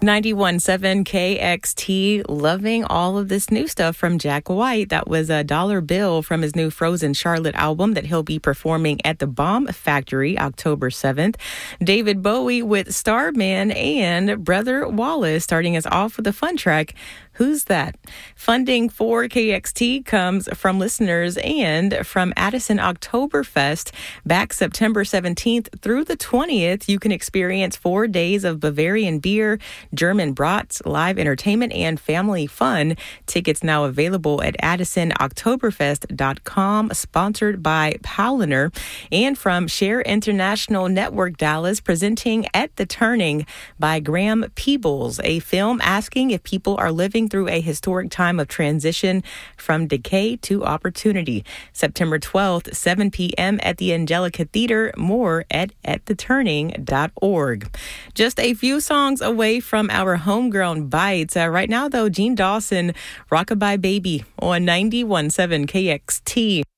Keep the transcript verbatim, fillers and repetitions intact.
ninety-one point seven K X T, loving all of this new stuff from Jack White. That was a Dollar Bill from his new Frozen Charlotte album that he'll be performing at the Bomb Factory October seventh. David Bowie with Starman and Brother Wallace starting us off with a fun track, Who's That? Funding for K X T comes from listeners and from Addison Oktoberfest. Back September seventeenth through the twentieth, you can experience four days of Bavarian beer, German brats, live entertainment, and family fun. Tickets now available at addison oktoberfest dot com, sponsored by Paulaner. And from Share International Network Dallas, presenting At the Turning by Graham Peebles, a film asking if people are living through a historic time of transition from decay to opportunity. September twelfth, seven p.m. at the Angelica Theater. More at at the turning dot org. Just a few songs away from our homegrown bites. Uh, right now, though, Gene Dawson, Rockabye Baby on ninety-one point seven K X T.